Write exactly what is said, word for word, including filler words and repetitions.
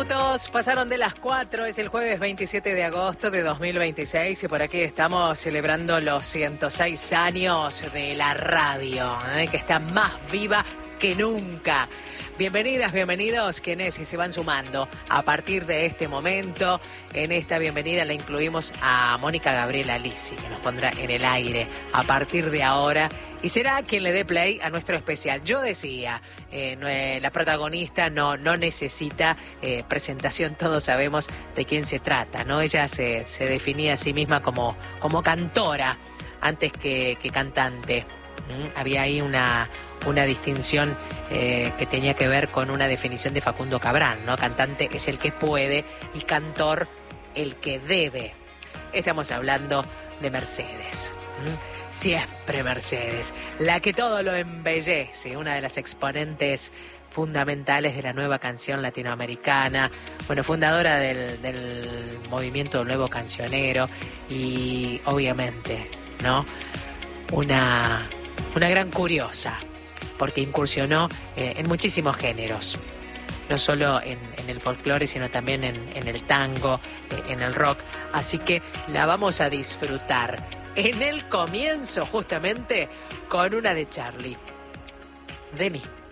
minutos pasaron de las cuatro, es el jueves veintisiete de agosto de dos mil veintiséis y por aquí estamos celebrando los ciento seis años de la radio, ¿eh? que está más viva que nunca. Bienvenidas, bienvenidos quienes se van sumando a partir de este momento. En esta bienvenida la incluimos a Mónica Gabriela Lisi, que nos pondrá en el aire a partir de ahora y será quien le dé play a nuestro especial. Yo decía, eh, no, eh, la protagonista no, no necesita eh, presentación, todos sabemos de quién se trata, ¿no? Ella se, se definía a sí misma como, como cantora antes que, que cantante. ¿Mm? Había ahí una... una distinción eh, que tenía que ver con una definición de Facundo Cabral, ¿no? Cantante es el que puede y cantor el que debe. Estamos hablando de Mercedes. ¿Mm? Siempre Mercedes, la que todo lo embellece, una de las exponentes fundamentales de la nueva canción latinoamericana, bueno, fundadora del, del movimiento nuevo cancionero y obviamente, ¿no? Una, una gran curiosa, porque incursionó eh, en muchísimos géneros, no solo en, en el folclore, sino también en, en el tango, eh, en el rock. Así que la vamos a disfrutar en el comienzo, justamente, con una de Charly, de mí.